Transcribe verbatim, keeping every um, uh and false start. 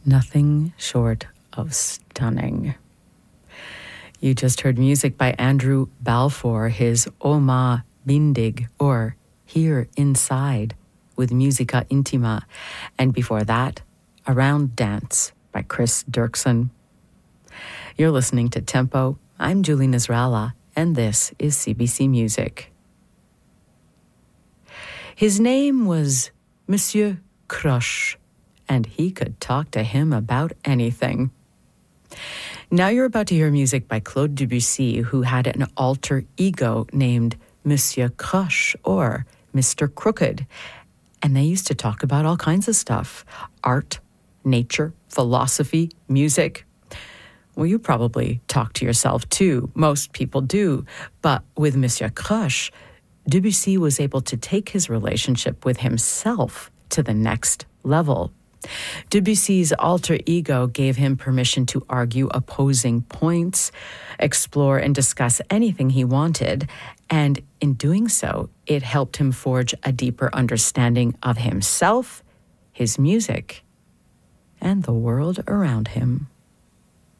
Nothing short of stunning. You just heard music by Andrew Balfour, his Oma Bindig, or Here Inside, with Musica Intima, and before that, Around Dance by Chris Dirksen. You're listening to Tempo. I'm Julie Nasrallah, and this is C B C Music. His name was Monsieur Crush, and he could talk to him about anything. Now you're about to hear music by Claude Debussy, who had an alter ego named Monsieur Crush, or Mister Crooked. And they used to talk about all kinds of stuff: art, nature, philosophy, music. Well, you probably talk to yourself too. Most people do. But with Monsieur Crush, Debussy was able to take his relationship with himself to the next level. Debussy's alter ego gave him permission to argue opposing points, explore and discuss anything he wanted, and in doing so, it helped him forge a deeper understanding of himself, his music, and the world around him.